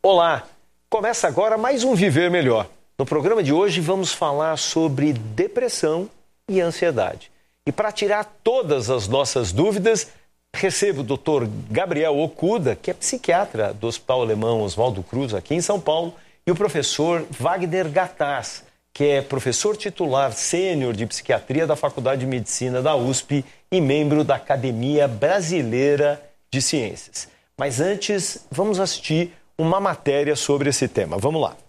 Olá! Começa agora mais um Viver Melhor. No programa de hoje vamos falar sobre depressão e ansiedade. E para tirar todas as nossas dúvidas, recebo o Dr. Gabriel Okuda, que é psiquiatra do Hospital Alemão Oswaldo Cruz, aqui em São Paulo, e o professor Wagner Gattas, que é professor titular sênior de psiquiatria da Faculdade de Medicina da USP e membro da Academia Brasileira de Ciências. Mas antes, vamos assistir uma matéria sobre esse tema. Vamos lá.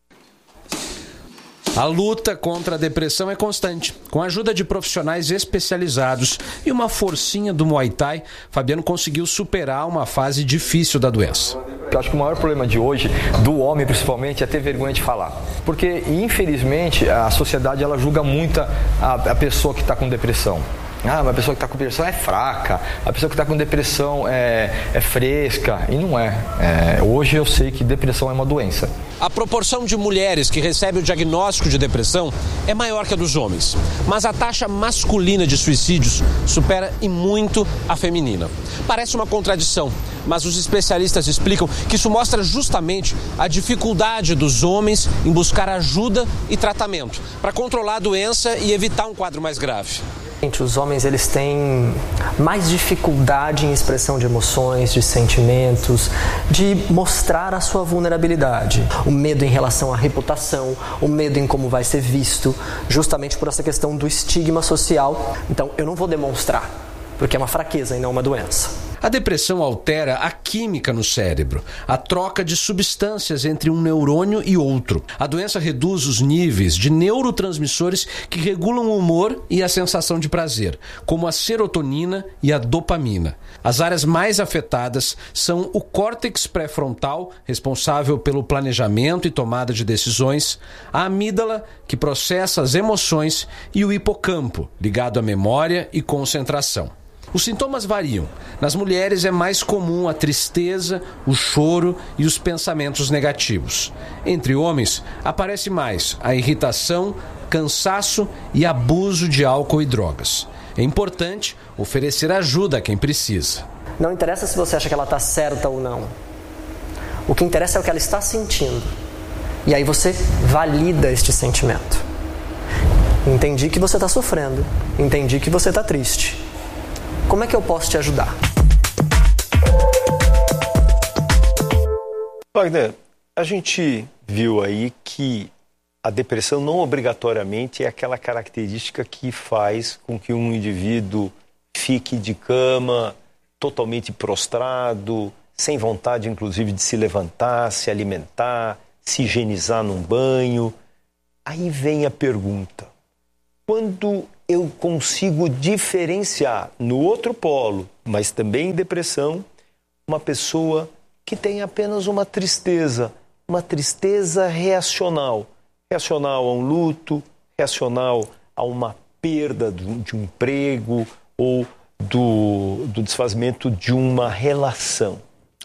A luta contra a depressão é constante. Com a ajuda de profissionais especializados e uma forcinha do Muay Thai, Fabiano conseguiu superar uma fase difícil da doença. Eu acho que o maior problema de hoje, do homem principalmente, é ter vergonha de falar. Porque, infelizmente, a sociedade ela julga muito a pessoa que está com depressão. Ah, mas a pessoa que está com depressão é fraca, a pessoa que está com depressão é fresca, e não é. Hoje eu sei que depressão é uma doença. A proporção de mulheres que recebem o diagnóstico de depressão é maior que a dos homens, mas a taxa masculina de suicídios supera em muito a feminina. Parece uma contradição, mas os especialistas explicam que isso mostra justamente a dificuldade dos homens em buscar ajuda e tratamento para controlar a doença e evitar um quadro mais grave. Os homens eles têm mais dificuldade em expressão de emoções, de sentimentos, de mostrar a sua vulnerabilidade. O medo em relação à reputação, o medo em como vai ser visto, justamente por essa questão do estigma social. Então, eu não vou demonstrar, porque é uma fraqueza e não uma doença. A depressão altera a química no cérebro, a troca de substâncias entre um neurônio e outro. A doença reduz os níveis de neurotransmissores que regulam o humor e a sensação de prazer, como a serotonina e a dopamina. As áreas mais afetadas são o córtex pré-frontal, responsável pelo planejamento e tomada de decisões, a amígdala, que processa as emoções, e o hipocampo, ligado à memória e concentração. Os sintomas variam. Nas mulheres é mais comum a tristeza, o choro e os pensamentos negativos. Entre homens, aparece mais a irritação, cansaço e abuso de álcool e drogas. É importante oferecer ajuda a quem precisa. Não interessa se você acha que ela está certa ou não. O que interessa é o que ela está sentindo. E aí você valida este sentimento. Entendi que você está sofrendo. Entendi que você está triste. Como é que eu posso te ajudar? Wagner, a gente viu aí que a depressão não obrigatoriamente é aquela característica que faz com que um indivíduo fique de cama, totalmente prostrado, sem vontade inclusive de se levantar, se alimentar, se higienizar num banho. Aí vem a pergunta: quando eu consigo diferenciar no outro polo, mas também em depressão, uma pessoa que tem apenas uma tristeza reacional a um luto, reacional a uma perda de um emprego ou do desfazimento de uma relação?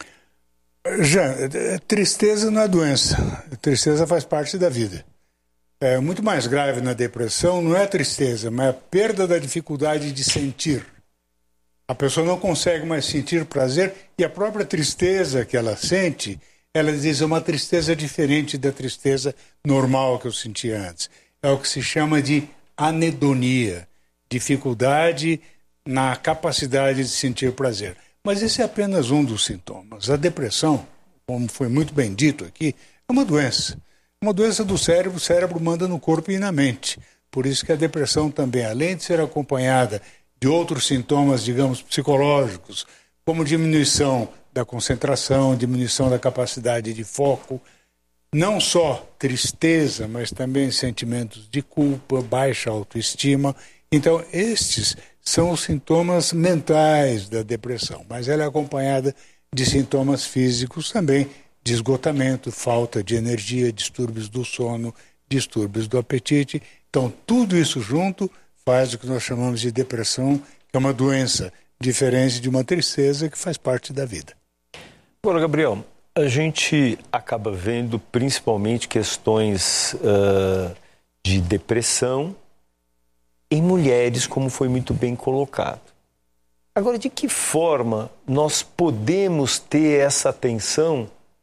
Já, tristeza não é doença, tristeza faz parte da vida. É muito mais grave na depressão, não é a tristeza, mas a perda da dificuldade de sentir. A pessoa não consegue mais sentir prazer e a própria tristeza que ela sente, ela diz, é uma tristeza diferente da tristeza normal que eu sentia antes. É o que se chama de anedonia, dificuldade na capacidade de sentir prazer. Mas esse é apenas um dos sintomas. A depressão, como foi muito bem dito aqui, é uma doença. Uma doença do cérebro, o cérebro manda no corpo e na mente. Por isso que a depressão também, além de ser acompanhada de outros sintomas, digamos, psicológicos, como diminuição da concentração, diminuição da capacidade de foco, não só tristeza, mas também sentimentos de culpa, baixa autoestima. Então, estes são os sintomas mentais da depressão, mas ela é acompanhada de sintomas físicos também, de esgotamento, falta de energia, distúrbios do sono, distúrbios do apetite. Então, tudo isso junto faz o que nós chamamos de depressão, que é uma doença diferente de uma tristeza que faz parte da vida. Agora, Gabriel, a gente acaba vendo principalmente questões de depressão em mulheres, como foi muito bem colocado. Agora, de que forma nós podemos ter essa atenção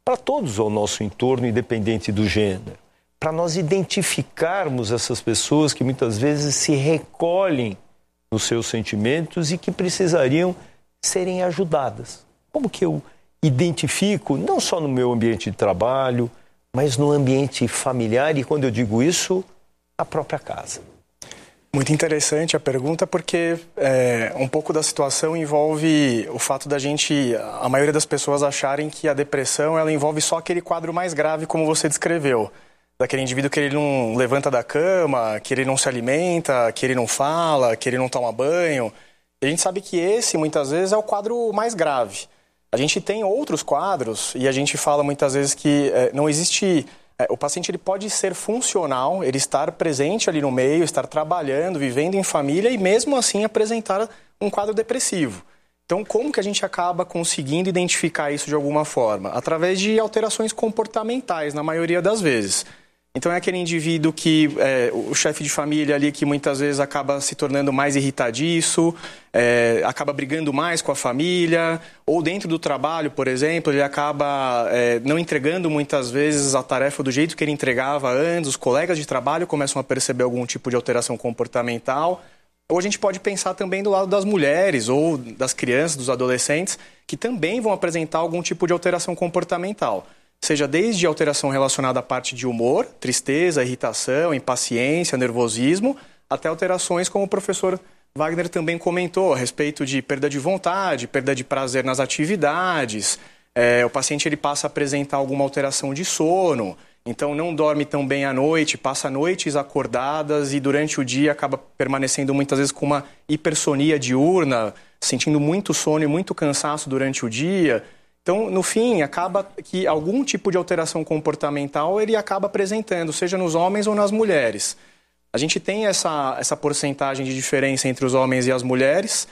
para todos ao nosso entorno, independente do gênero, para nós identificarmos essas pessoas que muitas vezes se recolhem nos seus sentimentos e que precisariam serem ajudadas. Como que eu identifico, não só no meu ambiente de trabalho, mas no ambiente familiar e, quando eu digo isso, na própria casa? Muito interessante a pergunta, porque um pouco da situação envolve o fato da a maioria das pessoas acharem que a depressão ela envolve só aquele quadro mais grave, como você descreveu. Daquele indivíduo que ele não levanta da cama, que ele não se alimenta, que ele não fala, que ele não toma banho. E a gente sabe que esse, muitas vezes, é o quadro mais grave. A gente tem outros quadros e a gente fala muitas vezes que não existe... O paciente ele pode ser funcional, ele estar presente ali no meio, estar trabalhando, vivendo em família e mesmo assim apresentar um quadro depressivo. Então, como que a gente acaba conseguindo identificar isso de alguma forma? Através de alterações comportamentais, na maioria das vezes. Então, é aquele indivíduo que, o chefe de família ali, que muitas vezes acaba se tornando mais irritadiço, acaba brigando mais com a família, ou dentro do trabalho, por exemplo, ele acaba não entregando muitas vezes a tarefa do jeito que ele entregava antes, os colegas de trabalho começam a perceber algum tipo de alteração comportamental. Ou a gente pode pensar também do lado das mulheres ou das crianças, dos adolescentes, que também vão apresentar algum tipo de alteração comportamental. Seja desde alteração relacionada à parte de humor, tristeza, irritação, impaciência, nervosismo, até alterações como o professor Wagner também comentou, a respeito de perda de vontade, perda de prazer nas atividades. O paciente ele passa a apresentar alguma alteração de sono, então não dorme tão bem à noite, passa noites acordadas e durante o dia acaba permanecendo muitas vezes com uma hipersonia diurna, sentindo muito sono e muito cansaço durante o dia. Então, no fim, acaba que algum tipo de alteração comportamental ele acaba apresentando, seja nos homens ou nas mulheres. A gente tem essa porcentagem de diferença entre os homens e as mulheres.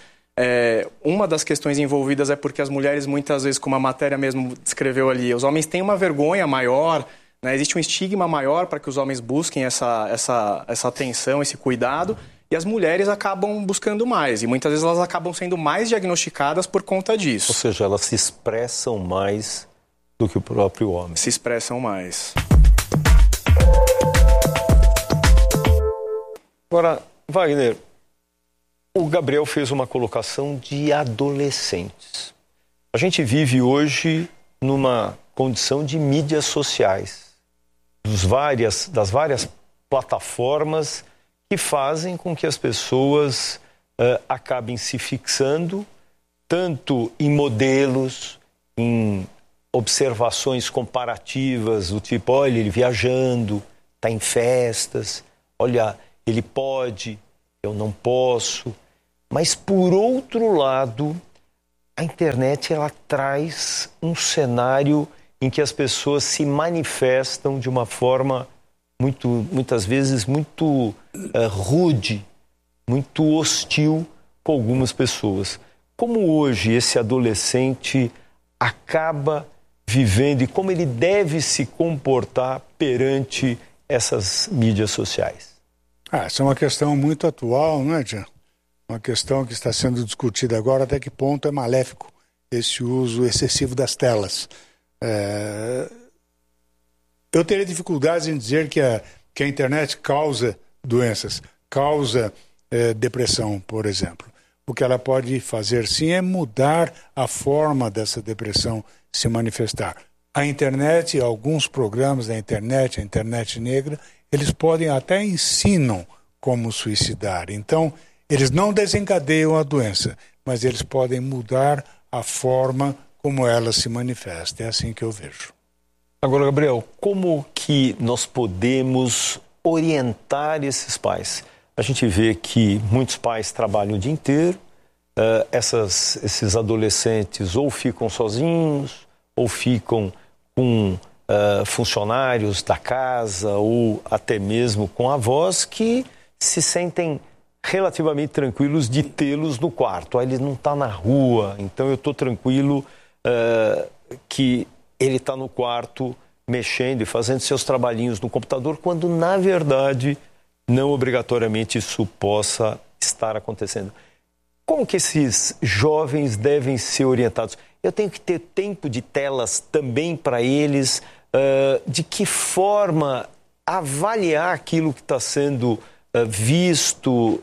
Uma das questões envolvidas é porque as mulheres, muitas vezes, como a matéria mesmo descreveu ali, os homens têm uma vergonha maior, né? Existe um estigma maior para que os homens busquem essa atenção, esse cuidado, e as mulheres acabam buscando mais. E muitas vezes elas acabam sendo mais diagnosticadas por conta disso. Ou seja, elas se expressam mais do que o próprio homem. Se expressam mais. Agora, Wagner, o Gabriel fez uma colocação de adolescentes. A gente vive hoje numa condição de mídias sociais, das várias plataformas que fazem com que as pessoas acabem se fixando tanto em modelos, em observações comparativas, do tipo, olha, ele viajando, está em festas, olha, ele pode, eu não posso. Mas, por outro lado, a internet ela traz um cenário em que as pessoas se manifestam de uma forma muitas vezes muito rude, muito hostil com algumas pessoas. Como hoje esse adolescente acaba vivendo e como ele deve se comportar perante essas mídias sociais? Essa é uma questão muito atual, não é, Jean? Uma questão que está sendo discutida agora, até que ponto é maléfico esse uso excessivo das telas. Eu teria dificuldades em dizer que a internet causa doenças, causa depressão, por exemplo. O que ela pode fazer, sim, é mudar a forma dessa depressão se manifestar. A internet, alguns programas da internet, a internet negra, eles podem até ensinam como suicidar. Então, eles não desencadeiam a doença, mas eles podem mudar a forma como ela se manifesta. É assim que eu vejo. Agora, Gabriel, como que nós podemos orientar esses pais? A gente vê que muitos pais trabalham o dia inteiro, esses adolescentes ou ficam sozinhos, ou ficam com funcionários da casa, ou até mesmo com avós que se sentem relativamente tranquilos de tê-los no quarto. Ele não está na rua, então eu estou tranquilo que ele está no quarto mexendo e fazendo seus trabalhinhos no computador, quando, na verdade, não obrigatoriamente isso possa estar acontecendo. Como que esses jovens devem ser orientados? Eu tenho que ter tempo de telas também para eles? De que forma avaliar aquilo que está sendo visto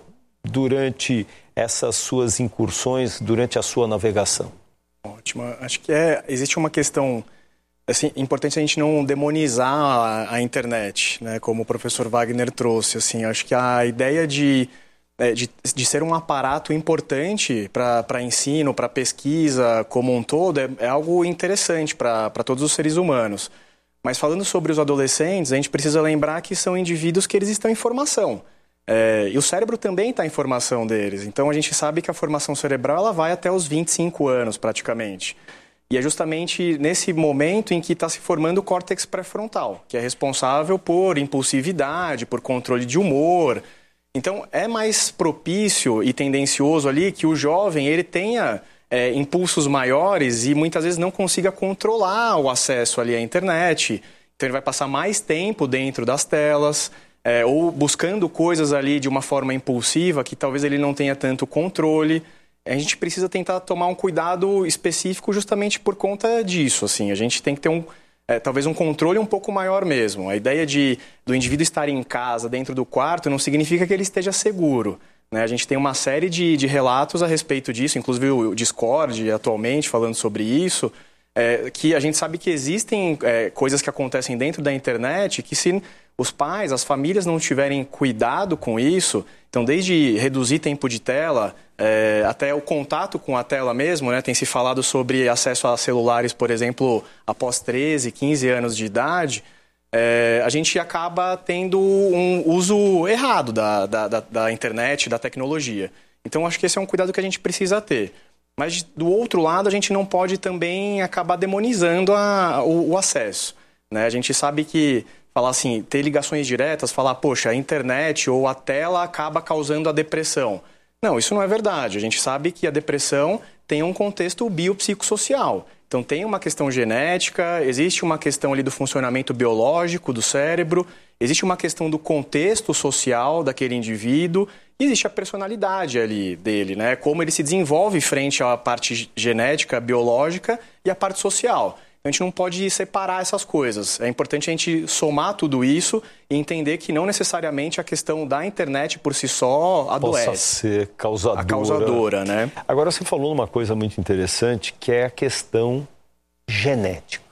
durante essas suas incursões, durante a sua navegação? Ótimo. Acho que existe uma questão assim, importante a gente não demonizar a internet, né? Como o professor Wagner trouxe. Assim, acho que a ideia de ser um aparato importante para ensino, para pesquisa como um todo, é algo interessante para todos os seres humanos. Mas falando sobre os adolescentes, a gente precisa lembrar que são indivíduos que eles estão em formação. E o cérebro também está em formação deles. Então a gente sabe que a formação cerebral ela vai até os 25 anos praticamente. E é justamente nesse momento em que está se formando o córtex pré-frontal, que é responsável por impulsividade, por controle de humor. Então, é mais propício e tendencioso ali que o jovem ele tenha impulsos maiores e muitas vezes não consiga controlar o acesso ali à internet. Então, ele vai passar mais tempo dentro das telas ou buscando coisas ali de uma forma impulsiva que talvez ele não tenha tanto controle. A gente precisa tentar tomar um cuidado específico justamente por conta disso. Assim. A gente tem que ter talvez um controle um pouco maior mesmo. A ideia do indivíduo estar em casa, dentro do quarto, não significa que ele esteja seguro. Né? A gente tem uma série de relatos a respeito disso, inclusive o Discord atualmente falando sobre isso, que a gente sabe que existem coisas que acontecem dentro da internet que se os pais, as famílias não tiverem cuidado com isso, então desde reduzir tempo de tela até o contato com a tela mesmo, né? Tem se falado sobre acesso a celulares, por exemplo, após 13, 15 anos de idade, a gente acaba tendo um uso errado da internet, da tecnologia. Então acho que esse é um cuidado que a gente precisa ter. Mas do outro lado a gente não pode também acabar demonizando o acesso. Né? A gente sabe que falar assim, ter ligações diretas, falar, poxa, a internet ou a tela acaba causando a depressão. Não, isso não é verdade. A gente sabe que a depressão tem um contexto biopsicossocial. Então tem uma questão genética, existe uma questão ali do funcionamento biológico do cérebro, existe uma questão do contexto social daquele indivíduo, e existe a personalidade ali dele, né? Como ele se desenvolve frente à parte genética, biológica e à parte social. A gente não pode separar essas coisas. É importante a gente somar tudo isso e entender que não necessariamente a questão da internet por si só adoece. Possa ser causadora. A causadora, né? Agora você falou uma coisa muito interessante, que é a questão genética.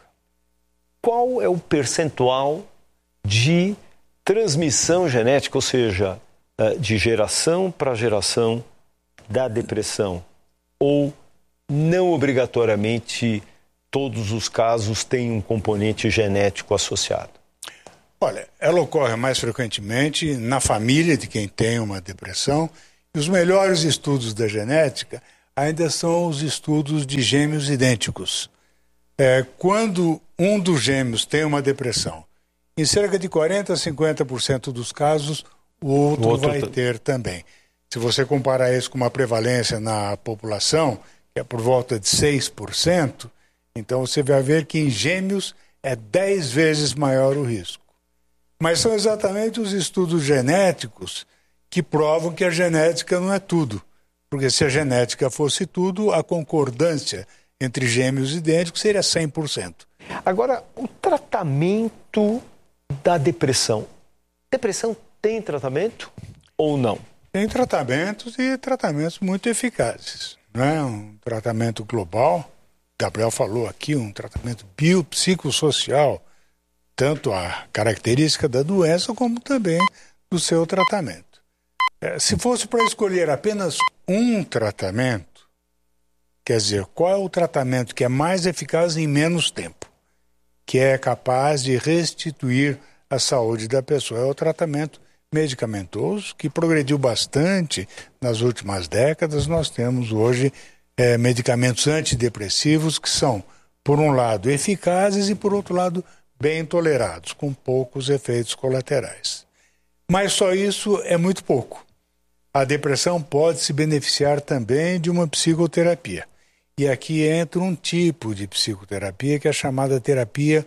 Qual é o percentual de transmissão genética, ou seja, de geração para geração da depressão? Ou não obrigatoriamente todos os casos têm um componente genético associado? Olha, ela ocorre mais frequentemente na família de quem tem uma depressão, e os melhores estudos da genética ainda são os estudos de gêmeos idênticos. Quando um dos gêmeos tem uma depressão, em cerca de 40% a 50% dos casos, o outro vai ter também. Se você comparar isso com uma prevalência na população, que é por volta de 6%, então você vai ver que em gêmeos é 10 vezes maior o risco. Mas são exatamente os estudos genéticos que provam que a genética não é tudo. Porque se a genética fosse tudo, a concordância entre gêmeos idênticos seria 100%. Agora, o tratamento da depressão. Depressão tem tratamento ou não? Tem tratamentos e tratamentos muito eficazes. Não é um tratamento global. Gabriel falou aqui, um tratamento biopsicossocial, tanto a característica da doença como também do seu tratamento. Se fosse para escolher apenas um tratamento, quer dizer, qual é o tratamento que é mais eficaz em menos tempo, que é capaz de restituir a saúde da pessoa? É o tratamento medicamentoso, que progrediu bastante nas últimas décadas. Nós temos hoje medicamentos antidepressivos que são, por um lado, eficazes e, por outro lado, bem tolerados, com poucos efeitos colaterais. Mas só isso é muito pouco. A depressão pode se beneficiar também de uma psicoterapia. E aqui entra um tipo de psicoterapia que é chamada terapia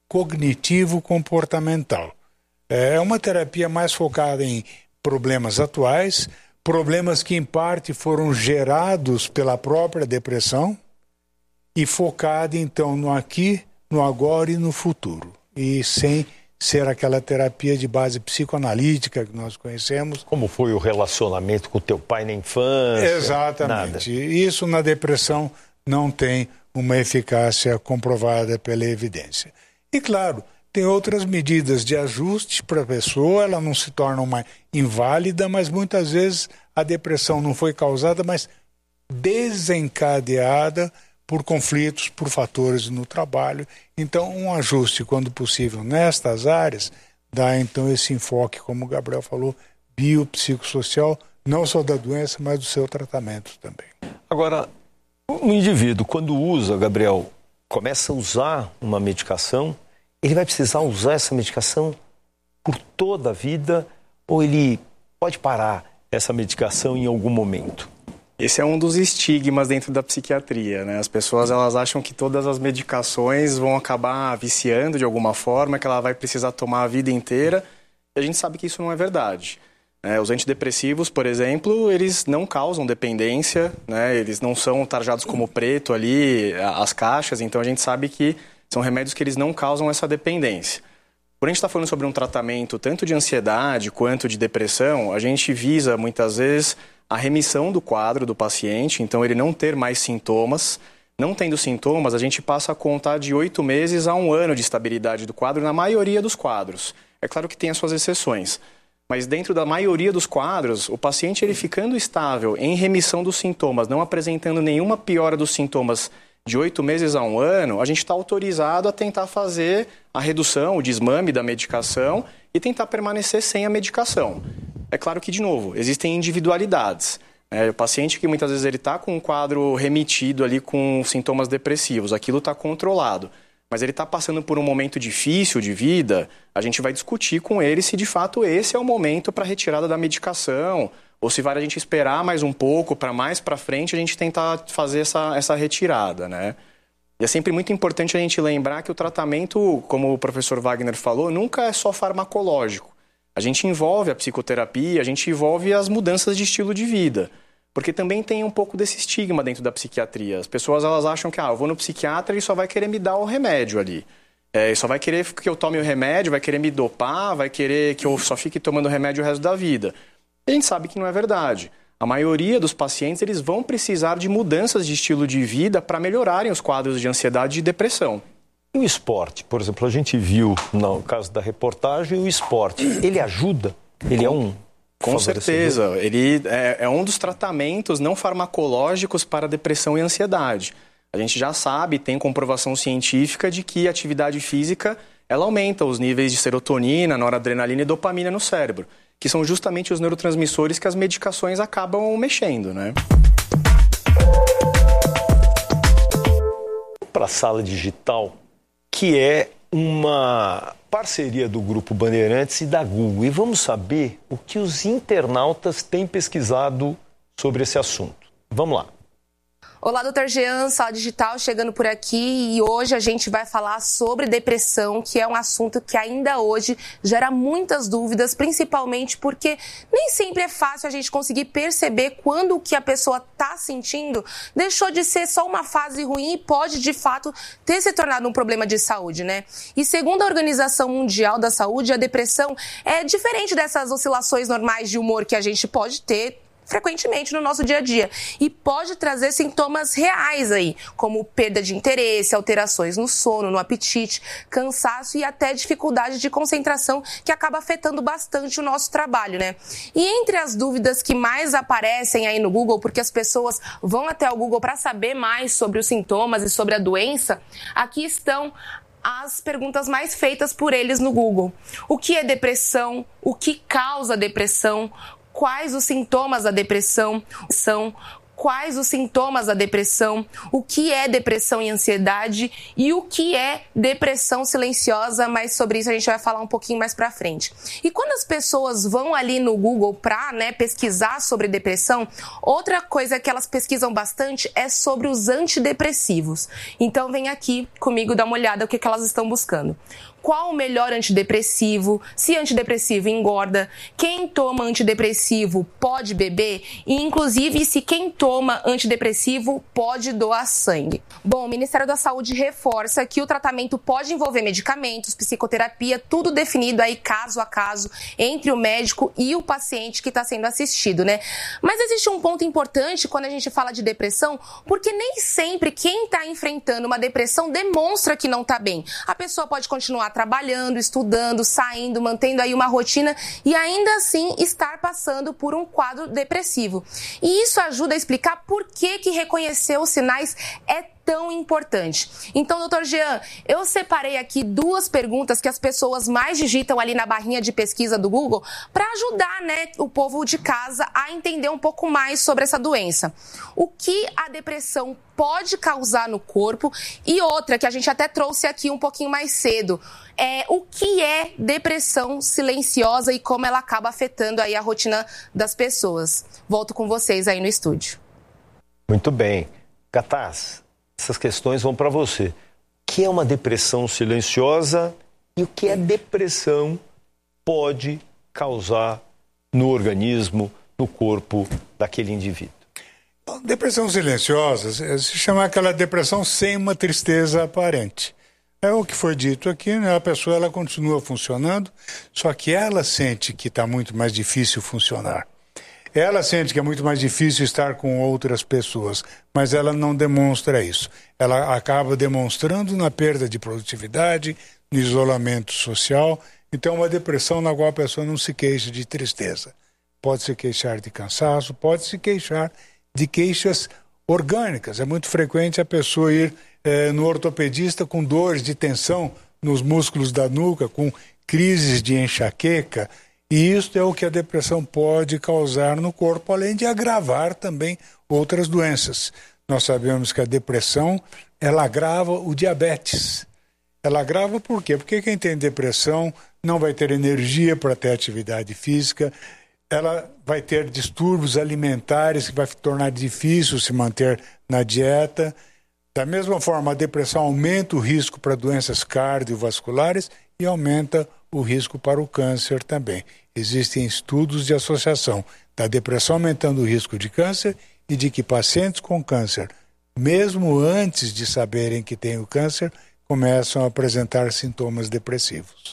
cognitivo-comportamental. É uma terapia mais focada em problemas atuais, problemas que em parte foram gerados pela própria depressão e focada, então, no aqui, no agora e no futuro. E sem ser aquela terapia de base psicoanalítica que nós conhecemos. Como foi o relacionamento com o teu pai na infância? Exatamente. Nada. Isso na depressão não tem uma eficácia comprovada pela evidência. E, claro, tem outras medidas de ajuste para a pessoa, ela não se torna uma inválida, mas muitas vezes a depressão não foi causada, mas desencadeada por conflitos, por fatores no trabalho. Então, um ajuste, quando possível, nestas áreas, dá então esse enfoque, como o Gabriel falou, biopsicossocial, não só da doença, mas do seu tratamento também. Agora, o indivíduo, quando usa, Gabriel, começa a usar uma medicação, ele vai precisar usar essa medicação por toda a vida ou ele pode parar essa medicação em algum momento? Esse é um dos estigmas dentro da psiquiatria, né? As pessoas elas acham que todas as medicações vão acabar viciando de alguma forma, que ela vai precisar tomar a vida inteira, e a gente sabe que isso não é verdade. Os antidepressivos, por exemplo, eles não causam dependência, né? Eles não são tarjados como preto ali, as caixas, então a gente sabe que são remédios que eles não causam essa dependência. Por a gente estar falando sobre um tratamento tanto de ansiedade quanto de depressão, a gente visa muitas vezes a remissão do quadro do paciente, então ele não ter mais sintomas. Não tendo sintomas, a gente passa a contar de 8 meses a 1 ano de estabilidade do quadro na maioria dos quadros. É claro que tem as suas exceções, mas dentro da maioria dos quadros, o paciente ele ficando estável em remissão dos sintomas, não apresentando nenhuma piora dos sintomas de 8 meses a 1 ano, a gente está autorizado a tentar fazer a redução, o desmame da medicação e tentar permanecer sem a medicação. É claro que, de novo, existem individualidades. O paciente que muitas vezes ele está com um quadro remitido ali com sintomas depressivos, aquilo está controlado, mas ele está passando por um momento difícil de vida, a gente vai discutir com ele se de fato esse é o momento para a retirada da medicação, ou se vale a gente esperar mais um pouco para mais para frente a gente tentar fazer essa retirada, né? E é sempre muito importante a gente lembrar que o tratamento, como o professor Wagner falou, nunca é só farmacológico. A gente envolve a psicoterapia, a gente envolve as mudanças de estilo de vida. Porque também tem um pouco desse estigma dentro da psiquiatria. As pessoas elas acham que eu vou no psiquiatra e ele só vai querer me dar o remédio ali. Ele só vai querer que eu tome o remédio, vai querer me dopar, vai querer que eu só fique tomando remédio o resto da vida. E a gente sabe que não é verdade. A maioria dos pacientes eles vão precisar de mudanças de estilo de vida para melhorarem os quadros de ansiedade e depressão. E o esporte, por exemplo, a gente viu no caso da reportagem, o esporte, ele ajuda? Ele é um... Com certeza, ele é um dos tratamentos não farmacológicos para depressão e ansiedade. A gente já sabe, tem comprovação científica de que a atividade física ela aumenta os níveis de serotonina, noradrenalina e dopamina no cérebro, que são justamente os neurotransmissores que as medicações acabam mexendo, né? Para a Sala Digital, que é uma parceria do Grupo Bandeirantes e da Google. E vamos saber o que os internautas têm pesquisado sobre esse assunto. Vamos lá. Olá, Dr. Jean, Sala Digital chegando por aqui e hoje a gente vai falar sobre depressão, que é um assunto que ainda hoje gera muitas dúvidas, principalmente porque nem sempre é fácil a gente conseguir perceber quando o que a pessoa está sentindo deixou de ser só uma fase ruim e pode, de fato, ter se tornado um problema de saúde, né? E segundo a Organização Mundial da Saúde, a depressão é diferente dessas oscilações normais de humor que a gente pode ter frequentemente no nosso dia a dia e pode trazer sintomas reais aí, como perda de interesse, alterações no sono, no apetite, cansaço e até dificuldade de concentração que acaba afetando bastante o nosso trabalho, né? E entre as dúvidas que mais aparecem aí no Google, porque as pessoas vão até o Google para saber mais sobre os sintomas e sobre a doença, aqui estão as perguntas mais feitas por eles no Google. O que é depressão? O que causa depressão? Quais os sintomas da depressão são? Quais os sintomas da depressão? O que é depressão e ansiedade? E o que é depressão silenciosa? Mas sobre isso a gente vai falar um pouquinho mais pra frente. E quando as pessoas vão ali no Google pra, pesquisar sobre depressão, outra coisa que elas pesquisam bastante é sobre os antidepressivos. Então vem aqui comigo dar uma olhada o que elas estão buscando. Qual o melhor antidepressivo? Se antidepressivo engorda? Quem toma antidepressivo pode beber? E inclusive se quem toma toma antidepressivo pode doar sangue. Bom, o Ministério da Saúde reforça que o tratamento pode envolver medicamentos, psicoterapia, tudo definido aí caso a caso entre o médico e o paciente que está sendo assistido, né? Mas existe um ponto importante quando a gente fala de depressão, porque nem sempre quem está enfrentando uma depressão demonstra que não está bem. A pessoa pode continuar trabalhando, estudando, saindo, mantendo aí uma rotina e ainda assim estar passando por um quadro depressivo. E isso ajuda a explicar por que reconhecer os sinais é tão importante. Então, doutor Jean, eu separei aqui 2 perguntas que as pessoas mais digitam ali na barrinha de pesquisa do Google para ajudar, né, o povo de casa a entender um pouco mais sobre essa doença. O que a depressão pode causar no corpo? E outra que a gente até trouxe aqui um pouquinho mais cedo, o que é depressão silenciosa e como ela acaba afetando aí a rotina das pessoas. Volto com vocês aí no estúdio. Muito bem. Gataz, essas questões vão para você. O que é uma depressão silenciosa e o que a depressão pode causar no organismo, no corpo daquele indivíduo? Depressão silenciosa se chama aquela depressão sem uma tristeza aparente. É o que foi dito aqui, né? A pessoa ela continua funcionando, só que ela sente que está muito mais difícil funcionar. Ela sente que é muito mais difícil estar com outras pessoas, mas ela não demonstra isso. Ela acaba demonstrando na perda de produtividade, no isolamento social. Então, é uma depressão na qual a pessoa não se queixa de tristeza. Pode se queixar de cansaço, pode se queixar de queixas orgânicas. É muito frequente a pessoa ir no ortopedista com dores de tensão nos músculos da nuca, com crises de enxaqueca. E isso é o que a depressão pode causar no corpo, além de agravar também outras doenças. Nós sabemos que a depressão, ela agrava o diabetes. Ela agrava por quê? Porque quem tem depressão não vai ter energia para ter atividade física, ela vai ter distúrbios alimentares que vai tornar difícil se manter na dieta. Da mesma forma, a depressão aumenta o risco para doenças cardiovasculares e aumenta o risco para o câncer também. Existem estudos de associação da depressão aumentando o risco de câncer e de que pacientes com câncer, mesmo antes de saberem que têm o câncer, começam a apresentar sintomas depressivos.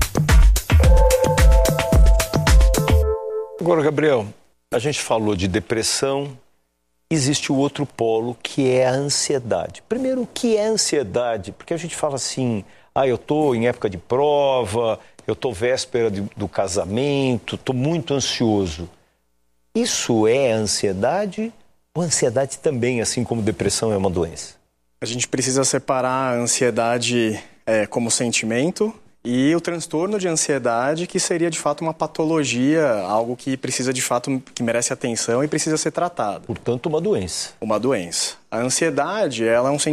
Agora, Gabriel, a gente falou de depressão, existe o outro polo que é a ansiedade. Primeiro, o que é ansiedade? Porque a gente fala assim, eu estou em época de prova, eu estou véspera do casamento, estou muito ansioso. Isso é ansiedade ou ansiedade também, assim como depressão, é uma doença? A gente precisa separar a ansiedade como sentimento e o transtorno de ansiedade, que seria de fato uma patologia, algo que precisa de fato, que merece atenção e precisa ser tratado. Portanto, uma doença. Uma doença. A ansiedade, ela é um